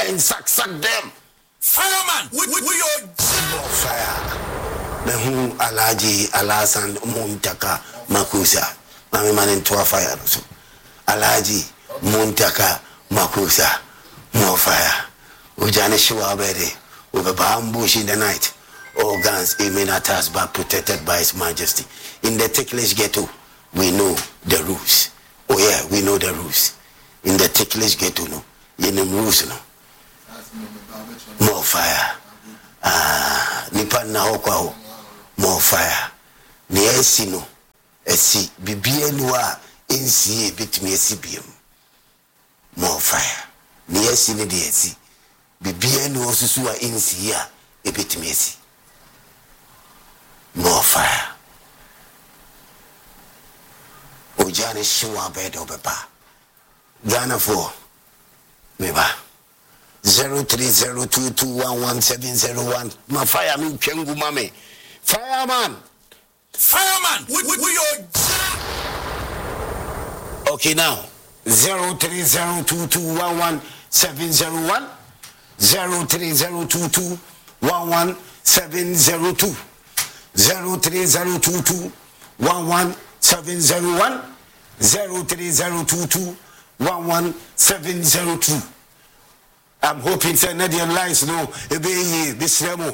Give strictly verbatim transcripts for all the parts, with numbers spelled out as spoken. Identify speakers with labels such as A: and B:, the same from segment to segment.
A: and sack sack them.
B: Fireman, we we, we are
A: more fire. Mehu Alaji Alasan Muntaka Makusa. Mami man into a fire. So Alaji Muntaka Makusa. More fire. Ujane Shuabede. Over ambush in the night. All guns aiming at us but protected by His Majesty. In the ticklish ghetto, we know the rules. Oh yeah, we know the rules. In the ticklish ghetto, no. In the rules, no. More fire. Ah, nipa na hokwa more fire. Ni esi no. Esi bibie no a ensi ebetimi esi biem. More fire. Ni esi ne de esi. Bibie no osusu a ensi a ebetimi esi. More fire. Ojane shiwa bedo beba. Ghana for meba. Zero three zero two two one one seven zero one. My fireman Kengu Mame. Fireman.
B: Fireman. We we we are.
A: Okay now. Zero three zero two two one one seven zero one. Zero three zero two two one one seven zero two. Zero three zero two two one one seven zero one. Zero three zero two two one one seven zero two. I'm hoping that Nadia lines no ebe this remo.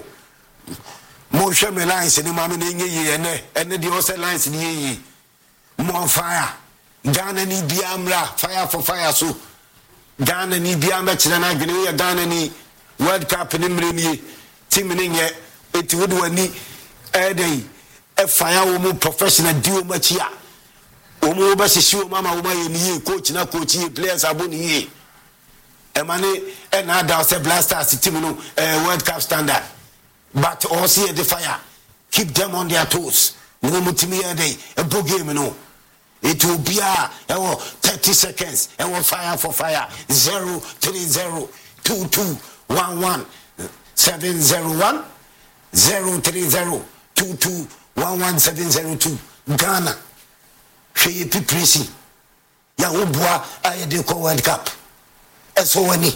A: Mo share me lines ni mama ni nyi ene ene the other lines ni more fire. Ghana ni biamra fire for fire so. Ghana ni biamra chira na gene ya Ghana ni World Cup ni mre ni team ni nye eti wodu ani e dey e fire wo mo professional di wo machia. O mo ba sisi wo mama wo ma ye ni coach na coach ye players aboni ye. Emane and now say Blasters team no uh, World Cup standard. But also the fire. Keep them on their toes. No mutimi day a book game no. It will be a thirty seconds and we'll fire for fire. Zero three zero two two one one seven zero one zero three zero two two one one seven zero two Ghana. She presi. Ya ubwa aye de ko World Cup. Eso wani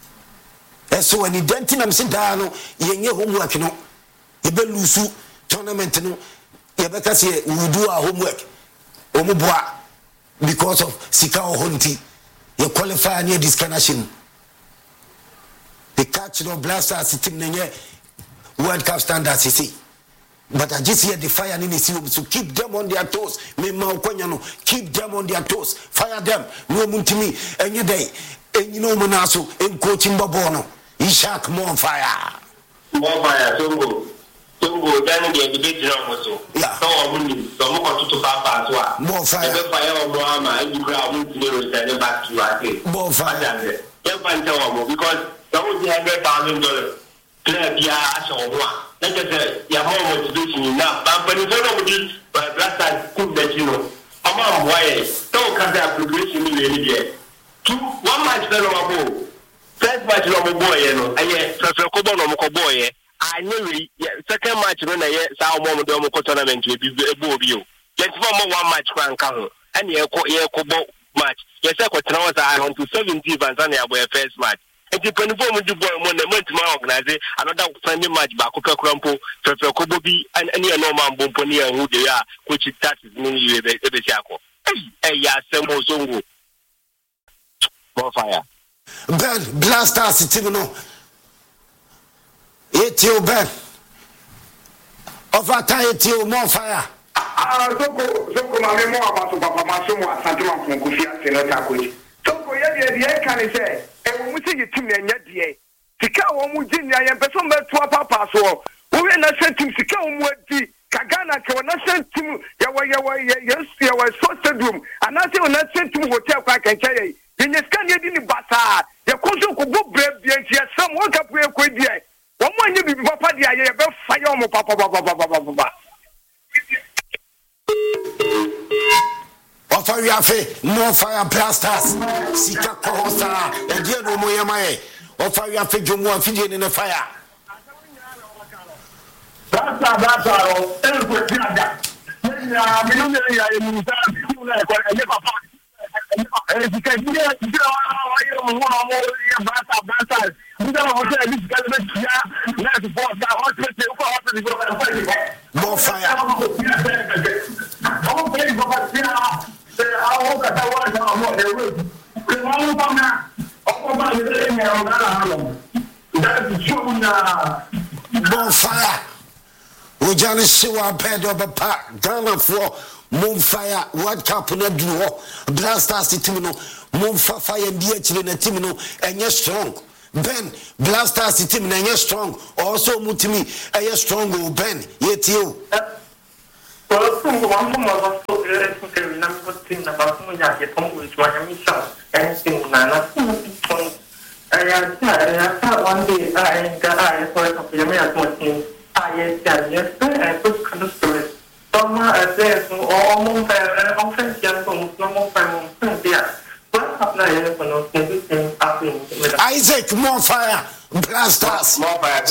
A: eso wani denti na msi daano yenye homework no yebe lusu tournament no yebe kasi we do our homework omubwa because of sika ohonti ye qualify near this kanashim the catch no Blasters team nenye World Cup standards you see. But I just hear the fire in the sea, so keep them on their toes. Me ma no keep them on their toes. Fire them. No muntimi any day. And you know Monaso and coaching Babono. Ishak more fire.
C: More fire, Tongo. Tongo, then the debate also.
A: Yeah.
C: So I wouldn't so more to Papa as well.
A: More fire.
C: The fire of Brahma and you ground to send back to our
A: more fire.
C: Can't find because that would be a hundred thousand dollars. Clear the ass or one. Like I said, you have more motivation now. But when you don't do Blasters cook that you know. I'm on why don't come there progression in the two one match then on board. First match on boy, you know. I yeah, first Kobo no boy. I know second match when I saw mom do mo tournament we be a boy you. Get one match can come. And yeah, Kobo match. Yes, I got now I on to seventy Tanzania boy first match. And the penny do boy when the month my organize another Sunday match back Coca Crampo, Fefe Kobo be and any normal Bomponi and who they are, which is that is meaning you a shackle. Hey, yeah, Samo Zongo. More fire.
A: Ben, Blasters team no. Etio Ben. Over time etio more fire.
D: Ah, soko soko mame mo abaso papa maso mo asante ma fon kofia se no takoji. Soko ye de de kan say e wo musi yi tim nya de. Sika wo mu ginya ye peso me to papa so. Wo we na sentim sika wo mu adi Kagana ke na sentim ya wa ya wa yes ya wa so stadium. Anase wo na sentim hotel kwa kan kye. Yenye scan ye di ni basa. Ye konso ko bo brave bien ti sam wo ka pu e ko di e. Wo mo anye bi papa di aye ye be fire mo papa papa papa papa.
A: Offer you afe more fire Blasters. Sika kohosa e die no mo yemaye. Offer you afe jomu afije ni fire.
D: That's that's all. El ko tiada. Ya mi no me ya ni sa ku na ko e papa. Eh sika dia dia wa yo mo mo ya bata bata.
C: that I was saying, this guy is here, not to fall down, what to say, what to say,
A: more fire.
C: I want to say, I want to want the room. That is true now.
A: More fire. We just see our bed of a pack, Ghana for moon fire, what captain of duo, blasters Timino, moon fire and dear children, Timino, and you're strong. Ben, blasters Timino, and you're strong. Also, Mutimi, and you're strong, Ben, yet you.
E: Well, one more was so good to remember things about Muya, which was a mission, anything, Nana. I one day I got I saw a couple of minutes. I said, yes, I put kind of story. Some address or almost often young from normal family there. What up now for no thing happening with
A: Isaac, more fire, blasters,
C: More fire,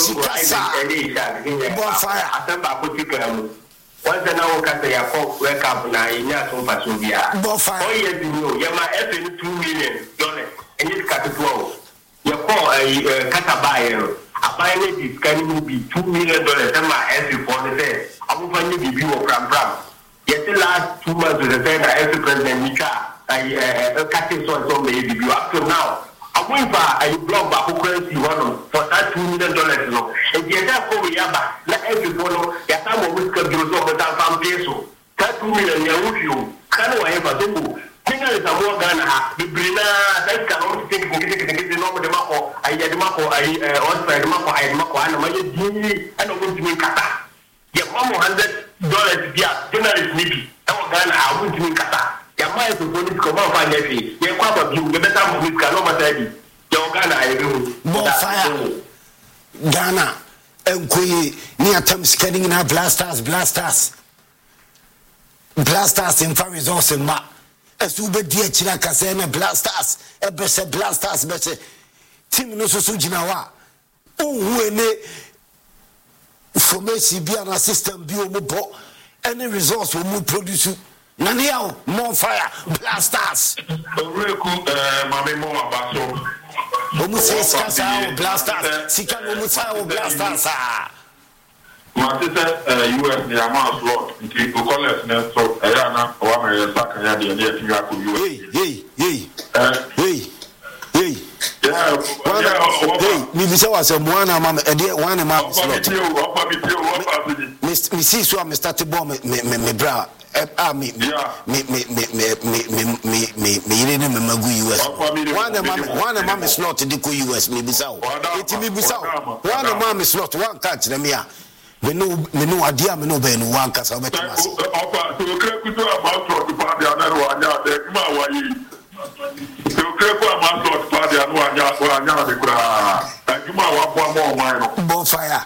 A: more fire.
C: I think I put you. Once an hour cut a cock, wake up now in Yatum Pasubia.
A: More fire.
C: Oh, yes, you know, you're my F in two million dollars, and it's cut to twelve. You call a catabuyer. A pilot is can be two million dollars. And my S for the day. I will find you the view of Ram Ram. Yet the last two months with the time I asked President Mika, I cutting so and so may be up to now. I'm going for a blog by who currency one for that two million dollars. No, and yet I go Yaba, let every follow, Yatamo Whisker Bureau of the Tam Peso. That two million you can I ever do? Thing is a more than the Brina, that cannot think the number the Mako, I had Mako, I also had Mako, I had Mako, and I don't want to make Kata. Your mom hundred dollars, yeah, dinner is nippy. I want to make Kata. Your mind to police come on, find every. Your papa, you the better with Kaloma, your Ghana, I do.
A: More fire. Ghana, and Kui, near Tom's getting in our blasters, blasters. Blasters in far resource in Ma. As you be dear Chilaka saying blasters, a best blasters, better. Tim no so Jinawa. Oh, when information be an system be omo any resource will move produce you. Naniao, more fire, blasters.
C: Real cool, Mammy Moa Basso.
A: Almost say blasters, Sika Musa blasters.
C: My sister, U S, the amount lot, into Cocolles, so Ayana, or American, and the near Tiaku.
A: Hey, hey, hey, hey, hey.
C: Yeah,
A: hey, Mibisa was a one, Mamma, and dear one, Mamma. Miss Missus Swam started bomb me, bra. Ah, me, me, me, me, me, me, me, me, me, me, me, didn't remember U S. One of my, one of my slot to the U S, maybe so. It's maybe so. One of my slot, one catch them here. We know, we know, a dear, we know, Ben, one cast of it. Bonfire.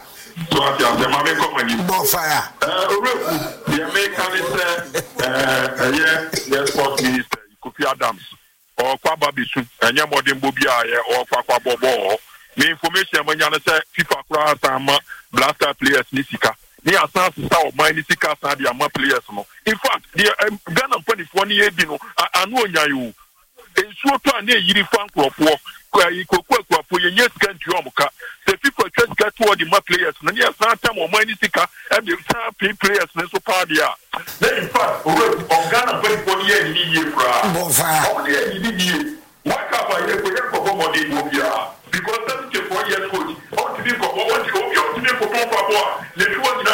A: Bonfire.
C: The American is yeah, sports minister, Kofi Adams, or Kwaba Bisu, and Yamodin Bobia, or Kwakwa Bobo. The information when you say FIFA class and blaster players Nisika. Near Sansa or my Nisika and the players. In fact, the Ghana twenty-four years, I know you. It's so to an year fan crop walk. You could work for your yes, can't you? The people just get toward the players. And yes, time or my Nisika and the time players, and so far they are. Then, in fact, of Ghana twenty-four years, you need you. Why can't I hear for more than Bobia? Because that's a four years old. How to be for what you want to be for Papa? Let you want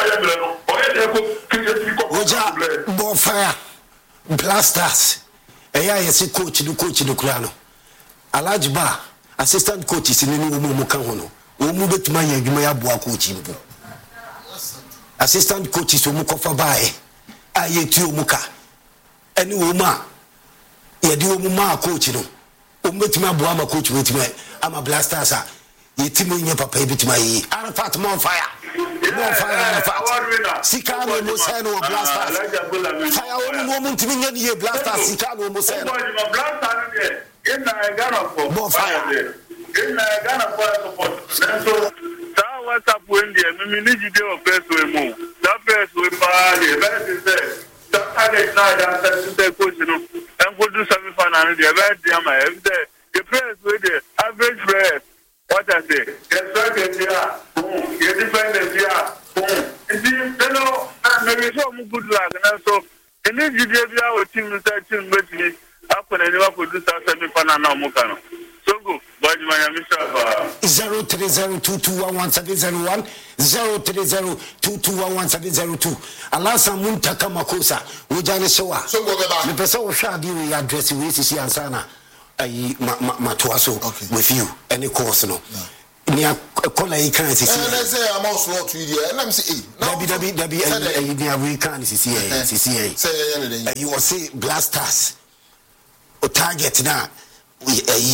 C: to know.
A: Bonfire. Blasters. Eya yesi coach do coach do krano. Alhaji Ba assistant coach is in the umu kan hono. Umu betuma ye adwuma ya boa coach mpo. Assistant coach is umu kofa bae. Aye tu umu ka. Eni uma ye di umu ma coach no. Umu betuma boa ma coach betuma ama blasters a ye timi nye papa betuma yi. Arafat more fire. More fire Arafat. Sikano mo say no blasters. Fire umu mo timi nye ye blasters Sikano mo say.
C: Blasters in Ghana for
A: more fire.
C: In Ghana for support. So that was up when the me need you do first way move. That first way party. That is it. That target now that is the coach no. And go do semi final the very damn every day. The press with the average press. What I say?
D: here. Yes, sir, yeah. You're different, yeah. You know, maybe so good luck, and so, and if you did our team inside team, but me, up when anyone could do something for now, Mokano. So good, but my Mister
A: zero three zero two two one one seven zero one zero three zero two two one one seven zero two. Alasa Muntaka Makosa, Ujani Soa. So go back. The person shall be we address we see Ansana. I Matuaso with you, any course no. Near Kola, you can't see. And I say, I'm also not with you, and I'm saying, W W W, and we can't see C A. You will say blasters or target now. We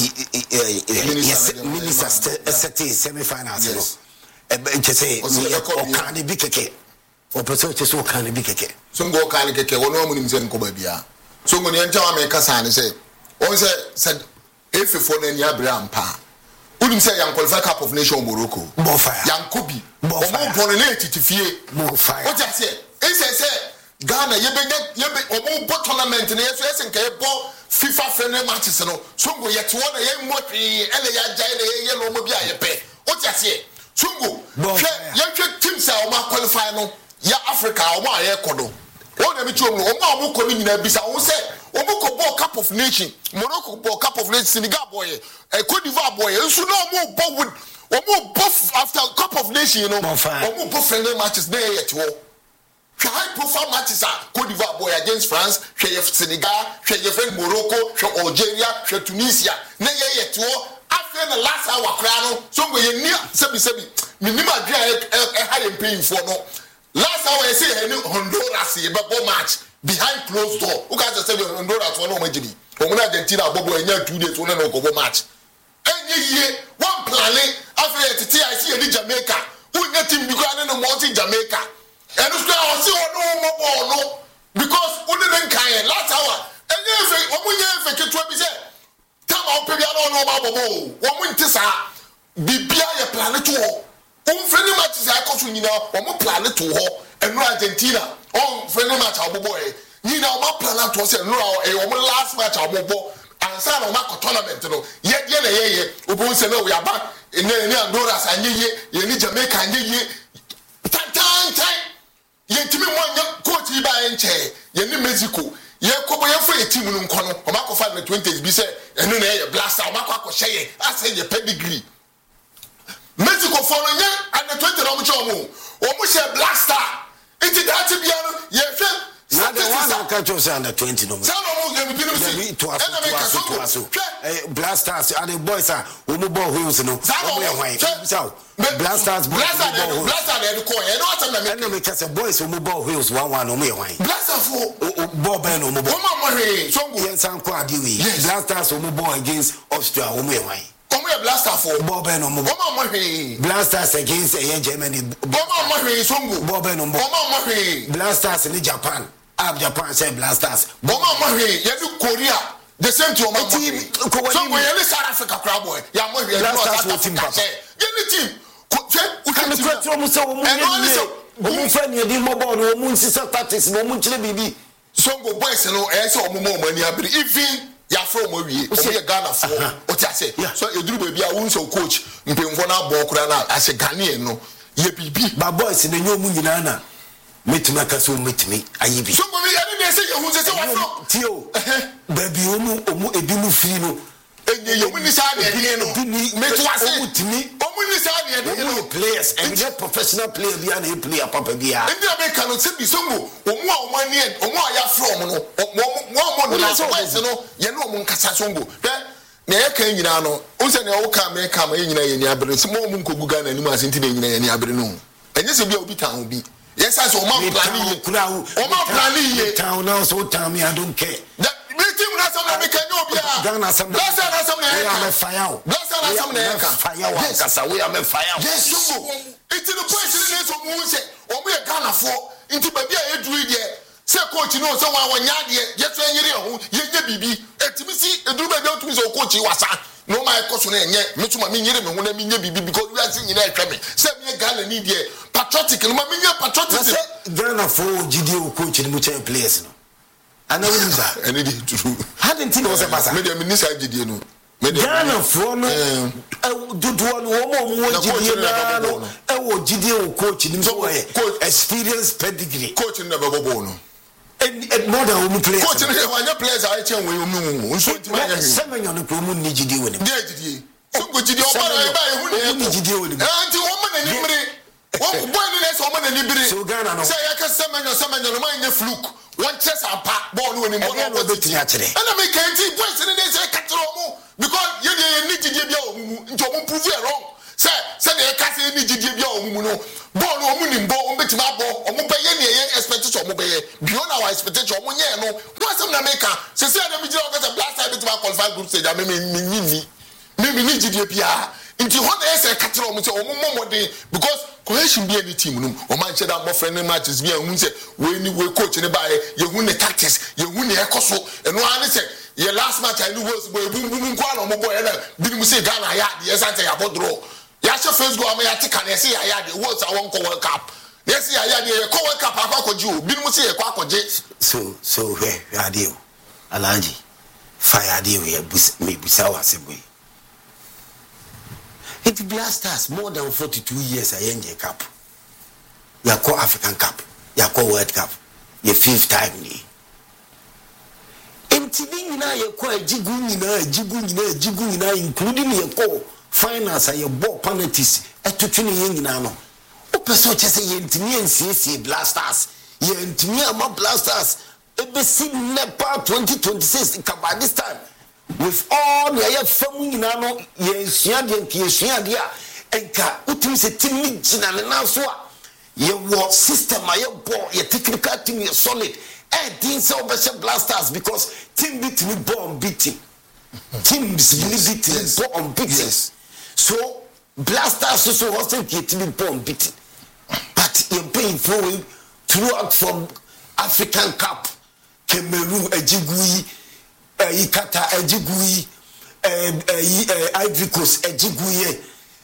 A: minister setting semi-finals. Just say, or can it be keke? Or percentage so can it be keke? Some go can keke, one woman in Kobabia. So when you enter America, say, or said, if you phone in Yabram Pa. Wouldn't say young qualified cup of nation Morocco. More fire. Young Kobe. More fire. More related to fear. More fire. What I say? It's a say Ghana, you be you be or more tournament in the S S and Cable FIFA friendly matches. No, Sungo yet one a young motri and a yellow mobile pay. What I say? Sungo. Young teams are more qualified. No, ya Africa or my Ecuador. What am I doing? Or more coming in a bisa. Who say? Omoko ball cup of nation, Morocco ball cup of nation, Senegal boy, a Cote d'Ivoire boy, and so no more ball with or more buff after cup of nation, you know, or more buff friendly matches there yet. High profile matches are Cote d'Ivoire boy against France, share Senegal, share your friend Morocco, share Algeria, share Tunisia, nay yet. After the last hour, crown, so we near Sebi Sebi, minimum high paying for no. Last hour I say Honduras, but ball match. Behind closed door, who can't say Honduras for no major? From Argentina, Bobo, and two days, one and go match. And ye, one planet after the T I C in Jamaica, who get him because no more in Jamaica. And who's going to see no more, no, because who didn't kind last hour. And if we have a kid to be said, come out, Piano, no Bobo, one winter, be a planet to all. Um, friendly matches are costing now, or more planet to all, and no Argentina. Oh, friendly match, our boy. You know, my plan to say no, a last match, our boy, and son of Marco tournament. Yet, yet, yet, Ubu say no, we are back in Honduras and ye, you need Jamaica and ye, time, time, time. Yet, to me, one coach by and chair, you need Mexico. Ye Kobo, your free team in Kono, or Marco five the twenties, be said, and then a blaster, Marco Shea, I say your pedigree. Mexico for a year and the twenty of Chomo, or Musha blaster. It's that to be on yes, not the one that catch us under twenty. No, blasters and the boys are who ball wheels. No, blasters, blasters, and we catch a boys who ball wheels one one on me. Blaster for Bob and Omo, some quadri, blasters who ball against Austria. Come here, blaster for Bob and Omo. Blasters against a Germany. Bob and Omo. Blasters in Japan. Ab Japan say blasters. Bob and Omo. Korea. The same to my team. So we are South Africa crowd boy. Yeah, we are blasters team. Get the team. We can the question almost so. And also, we friend you the mobile no moon sister tactics no moon chile bibi. So go boys no eh so omo money abiri. Even ya from we o be Ghana for o ti ase so eduru baby a won so coach mpemfo na ball kura na ase Ghanaian no ye bibi ba boys na nyomu nyina na metuma ka so metumi ayi bi so mo me ani dey say ye hu say wa from tio baby omu omu ebimu free no enye ye omu ni sa de de no metu ase omu timi omu ni sa de de no players and get professional player bi na play papa bi a ndi America no se bi so mo omu a omu ani omu a ya from no mo mo no so boys no ye no omu nkasa so ngo na ye kan nyina no unse na wo ka America ma nyina ye ni abere se mo omu nkogu Ghana ni ma se nti na nyina ye ni abere no enye se bi a obi tan obi yes I so o ma plan ye o ma plan ye town now so town me I don't care meeting na some na me kan obi a Ghana some blast na some na we am fire blast na some na ka fire wa kasa we am fire yes so it's the point ni so mo say o mo ye Ghana for nti ba bia e duru de se coach no so wa wanya de ye so enyere ho ye nye bibi etimi si eduru ba de otumi so coach wasa no my coach no enye metuma me nyere me ho na me nye bibi because we are seeing nyina etwa me se me Ghana ni de patriotic no ma me nye patriotism Ghana for gidi o coach ni mo che players no ana woni za ene di true hadn't he was a pass me de minister gidi no Ghana for no do one woman no I will G D O coach in so experience pedigree
F: coach in the Babono.
A: And more than one player.
F: Coach in the players I tell you,
A: seven on the Promun need to deal with him.
F: So good to do about
A: need to deal with him.
F: Auntie woman and liberty. One less woman and liberty.
A: So Ghana say
F: I can summon your summon your mind a fluke. One chest and pack born when you want
A: to be actually.
F: And I make a voice in the day say Catromo because you need to give you prove you wrong. Say, say the Cassie need to give you no born woman in born, but my boy, or Mobay, expectation of Mobay, beyond our expectation of Moyano. What's in America? Say, let me just a blast time to my qualified group stage. I mean, me, maybe need to be a into what they say, Catromo, or Momo day because cohesion be any team, or my cheddar more friendly matches be a wound when you were coaching by you win the tactics, you win the ecoso, and one say, your last match I knew was where boom boom qual or Mobo and didn't say Ghana, yes, I say about draw. Yasha first go, I may take and see I had the words I won't call cup. Yes, I had the call cup, I call you, didn't say a quack or jet.
A: So, so, where are you? Alaji, fire deal here, maybe sour way. It blasters more than forty-two years I end the cup. You are called African Cup. You are called World Cup. Your fifth time. Including now you call Jiguna, Jiguna, Jiguna, including your call finance and your ball penalties at two twenty yen nano. Open such as a Yentinian C C blasters. Yentinia blasters. Ebe seen Nepal twenty twenty-six by this time. With all the family nano, yes, Yadian, yes, Yadia, and Ka, Utim se timid Jina and Naswa. Your war system, my ball, your technical team, you're solid. And team so blasters because team beat me bomb beating. Teams beating bomb beating. So blasters also wasn't getting bomb beating. But you're paying for throughout from African Cup, Cameroon, Ejigui. Ikata ejigui Ivory Coast ejigui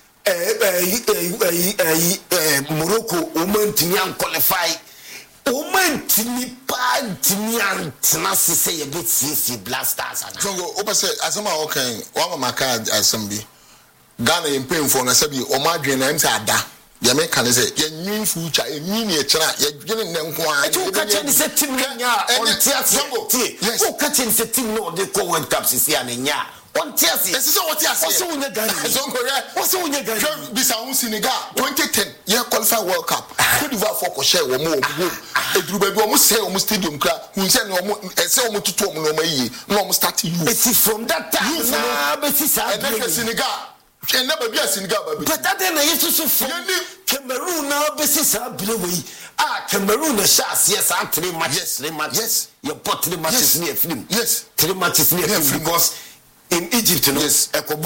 A: Morocco woman tinian qualify woman tini pa tinian tenase say you get C C blasters ana
F: so go opa say asema okay wa mama ka asembi Ghana yempem for na sabi o ma dwen na em say ada ya me kan say ya nwin future ya nwin e kira ya dwen ne nko an
A: you catch any set team nya on tiase yes o catch any set team no dey call World Cup sisi an nya on tiase
F: ese so what tiase
A: so unya Ghana
F: so ko re
A: so unya Ghana
F: bisa un Senegal twenty ten ya qualify World Cup Cote d'Ivoire for ko share wo mo wo eduru ba bi o mo say o mo stadium kra hun say no mo ese o mo tutu o mo no ma yi no o mo start you
A: it's from that time na be sisa
F: and Senegal and never be a Senegal baby.
A: But that then I used to from Cameroon now basis are below. Ah, Cameroon the shots, yes, I'm three matches, three matches. Yes, you put three matches near film.
F: Yes,
A: three matches near film because in Egypt, yes,